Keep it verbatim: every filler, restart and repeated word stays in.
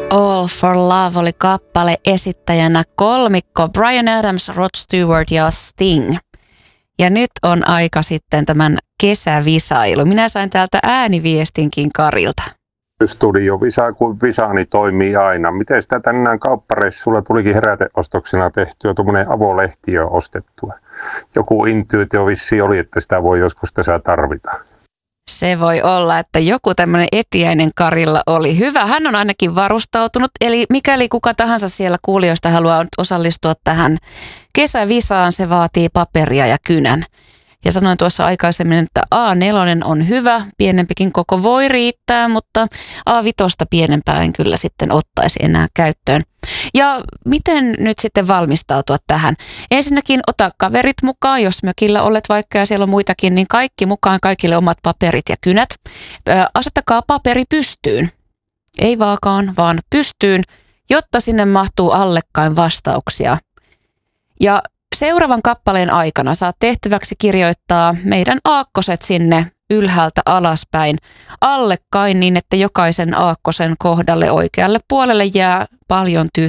All for Love oli kappale, esittäjänä kolmikko Bryan Adams, Rod Stewart ja Sting. Ja nyt on aika sitten tämän kesävisailu. Minä sain täältä ääniviestinkin Karilta. Studio Visa kuin Visa, niin toimii aina. Miten sitä tänään kauppareissulla tulikin heräteostoksena tehtyä, tuommoinen avolehti jo ostettua. Joku intuitio vissiin oli, että sitä voi joskus tässä tarvita. Se voi olla, että joku tämmöinen etiäinen Karilla oli hyvä. Hän on ainakin varustautunut, eli mikäli kuka tahansa siellä kuulijoista haluaa nyt osallistua tähän kesävisaan, se vaatii paperia ja kynän. Ja sanoin tuossa aikaisemmin, että A neljä on hyvä, pienempikin koko voi riittää, mutta A viisi pienempää en kyllä sitten ottaisi enää käyttöön. Ja miten nyt sitten valmistautua tähän? Ensinnäkin ota kaverit mukaan, jos mökillä olet vaikka ja siellä on muitakin, niin kaikki mukaan, kaikille omat paperit ja kynät. Asettakaa paperi pystyyn, ei vaakaan, vaan pystyyn, jotta sinne mahtuu allekkain vastauksia. Ja seuraavan kappaleen aikana saat tehtäväksi kirjoittaa meidän aakkoset sinne ylhäältä alaspäin allekkain niin, että jokaisen aakkosen kohdalle oikealle puolelle jää paljon tyhjää.